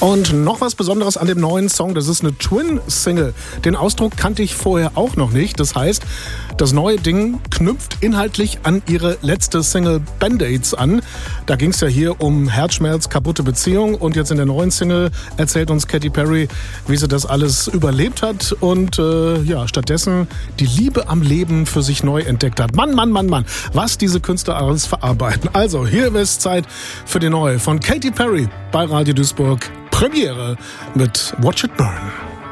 Und noch was Besonderes an dem neuen Song, das ist eine Twin-Single. Den Ausdruck kannte ich vorher auch noch nicht. Das heißt, das neue Ding knüpft inhaltlich an ihre letzte Single Band-Aids an. Da ging es ja hier um Herzschmerz, kaputte Beziehung. Und jetzt in der neuen Single erzählt uns Katy Perry, wie sie das alles überlebt hat und stattdessen die Liebe am Leben für sich neu entdeckt hat. Mann, was diese Künstler alles verarbeiten. Also, hier ist Zeit für die neue von Katy Perry bei Radio Duisburg. Premiere mit Watch It Burn.